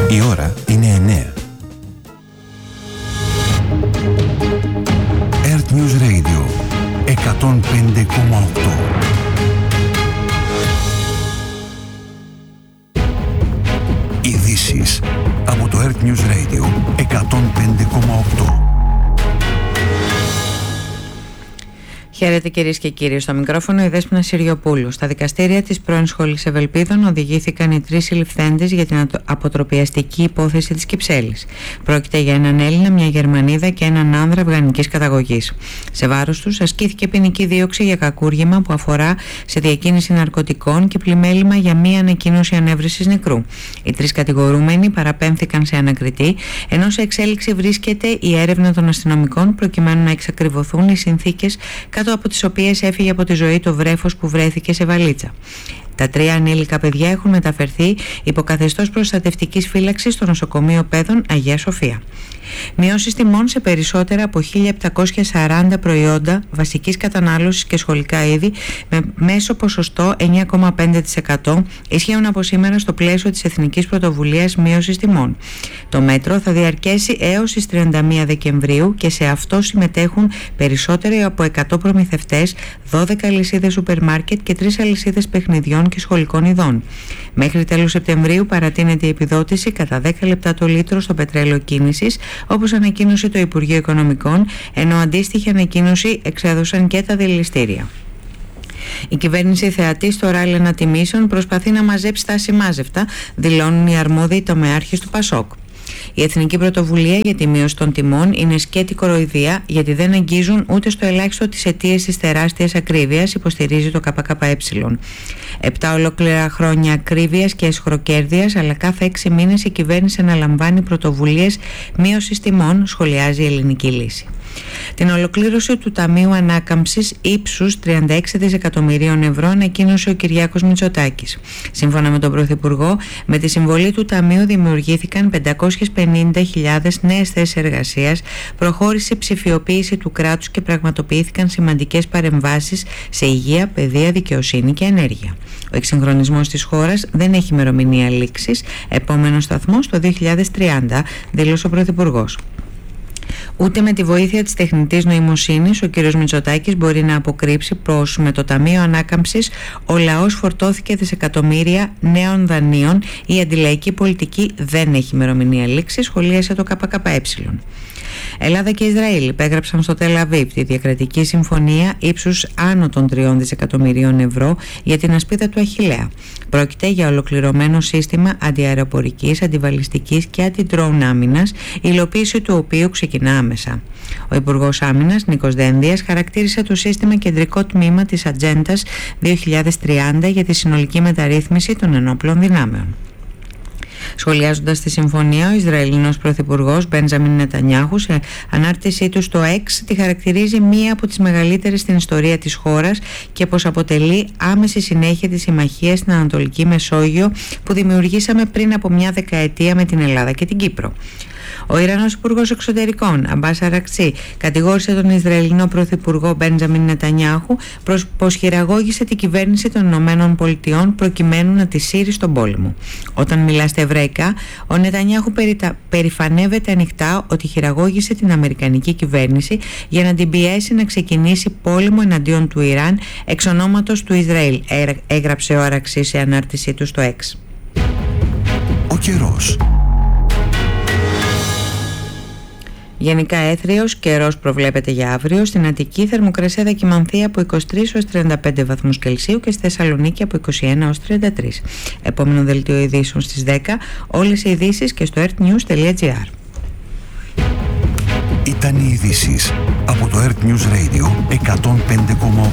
Η ώρα είναι 9. Earth News Radio 105,8. Ειδήσεις από το Earth News Radio 105,8. Χαίρετε κυρίες και κύριοι, στο μικρόφωνο η Δέσποινα Συριοπούλου. Στα δικαστήρια της πρώην Σχολής Ευελπίδων οδηγήθηκαν οι 3 συλληφθέντες για την αποτροπιαστική υπόθεση της Κυψέλης. Πρόκειται για έναν Έλληνα, μια Γερμανίδα και έναν άνδρα αφγανικής καταγωγής. Σε βάρος τους ασκήθηκε ποινική δίωξη για κακούργημα που αφορά σε διακίνηση ναρκωτικών και πλημέλημα για μία ανακοίνωση ανέβρεσης νεκρού. Οι 3 κατηγορούμενοι παραπέμφθηκαν σε ανακριτή, ενώ σε εξέλιξη βρίσκεται η έρευνα των αστυνομικών προκειμένου να εξακριβωθούν οι συνθήκες κάτω από τις οποίες έφυγε από τη ζωή το βρέφος που βρέθηκε σε βαλίτσα. Τα 3 ανήλικα παιδιά έχουν μεταφερθεί υπό καθεστώς προστατευτικής φύλαξης στο νοσοκομείο Παιδών Αγία Σοφία. Μειώσεις τιμών σε περισσότερα από 1.740 προϊόντα βασικής κατανάλωσης και σχολικά είδη με μέσο ποσοστό 9,5% ισχύουν από σήμερα στο πλαίσιο της Εθνικής Πρωτοβουλίας Μείωσης Τιμών. Το μέτρο θα διαρκέσει έως τις 31 Δεκεμβρίου και σε αυτό συμμετέχουν περισσότεροι από 100 προμηθευτές, 12 αλυσίδες σούπερ μάρκετ και 3 αλυσίδες παιχνιδιών και σχολικών ειδών. Μέχρι τέλος Σεπτεμβρίου παρατείνεται η επιδότηση κατά 10 λεπτά το λίτρο στο πετρέλαιο κίνησης, όπως ανακοίνωσε το Υπουργείο Οικονομικών, ενώ αντίστοιχη ανακοίνωση εξέδωσαν και τα δηληστήρια. Η κυβέρνηση θεατή στο ράλι ανατιμήσεων προσπαθεί να μαζέψει τα ασημάζευτα, δηλώνουν οι αρμόδιοι τομεάρχες του ΠΑΣΟΚ. Η Εθνική Πρωτοβουλία για τη Μείωση των Τιμών είναι σκέτη κοροϊδία, γιατί δεν αγγίζουν ούτε στο ελάχιστο τις αιτίες της τεράστιας ακρίβειας, υποστηρίζει το ΚΚΕ. 7 ολόκληρα χρόνια ακρίβειας και αισχροκέρδειας, αλλά κάθε 6 μήνες η κυβέρνηση αναλαμβάνει πρωτοβουλίες μείωσης τιμών, σχολιάζει η Ελληνική Λύση. Την ολοκλήρωση του Ταμείου Ανάκαμψης ύψους 36 δισεκατομμυρίων ευρώ ανακοίνωσε ο Κυριάκος Μητσοτάκης. Σύμφωνα με τον Πρωθυπουργό, με τη συμβολή του Ταμείου δημιουργήθηκαν 550.000 νέες θέσεις εργασίας, προχώρησε η ψηφιοποίηση του κράτους και πραγματοποιήθηκαν σημαντικές παρεμβάσεις σε υγεία, παιδεία, δικαιοσύνη και ενέργεια. Ο εξυγχρονισμός της χώρας δεν έχει ημερομηνία λήξης, επόμενος σταθμός το 2030, δήλωσε ο Πρωθυπουργός. Ούτε με τη βοήθεια της τεχνητής νοημοσύνης ο κ. Μητσοτάκης μπορεί να αποκρύψει πως με το Ταμείο Ανάκαμψης ο λαός φορτώθηκε δισεκατομμύρια νέων δανείων. Η αντιλαϊκή πολιτική δεν έχει ημερομηνία λήξης, σχολίασε το ΚΚΕ. Ελλάδα και Ισραήλ υπέγραψαν στο Τελ Αβίβ τη διακρατική συμφωνία ύψους άνω των 3 δισεκατομμυρίων ευρώ για την ασπίδα του Αχιλλέα. Πρόκειται για ολοκληρωμένο σύστημα αντιαεροπορικής, αντιβαλιστικής και αντι-drone άμυνας, η υλοποίηση του οποίου ξεκινά άμεσα. Ο Υπουργός Άμυνας Νίκος Δένδιας χαρακτήρισε το σύστημα κεντρικό τμήμα της Ατζέντας 2030 για τη συνολική μεταρρύθμιση των ενόπλων δυνάμεων. Σχολιάζοντας τη συμφωνία, ο Ισραηλινός Πρωθυπουργός Μπέντζαμιν Νετανιάχου σε ανάρτησή του στο X τη χαρακτηρίζει μία από τις μεγαλύτερες στην ιστορία της χώρας και πως αποτελεί άμεση συνέχεια της συμμαχίας στην Ανατολική Μεσόγειο που δημιουργήσαμε πριν από μια δεκαετία με την Ελλάδα και την Κύπρο. Ο Ιρανός Υπουργός Εξωτερικών Αμπάς Αρακτσί κατηγόρησε τον Ισραηλινό Πρωθυπουργό Μπέντζαμιν Νετανιάχου πως χειραγώγησε την κυβέρνηση των Ηνωμένων Πολιτειών προκειμένου να τη σύρει στον πόλεμο. Όταν μιλά στα εβραϊκά, ο Νετανιάχου περηφανεύεται ανοιχτά ότι χειραγώγησε την Αμερικανική κυβέρνηση για να την πιέσει να ξεκινήσει πόλεμο εναντίον του Ιράν εξ ονόματος του Ισραήλ, έγραψε ο Αρακτσί σε ανάρτησή του στο X. Ο καιρός. Γενικά έθριος καιρός προβλέπεται για αύριο. Στην Αττική θερμοκρασία θα κυμανθεί από 23 έως 35 βαθμούς Κελσίου και στη Θεσσαλονίκη από 21 έως 33. Επόμενο δελτίο ειδήσεων στις 10. Όλες οι ειδήσεις και στο earthnews.gr. Ήταν οι ειδήσεις από το Earth News Radio 105,8.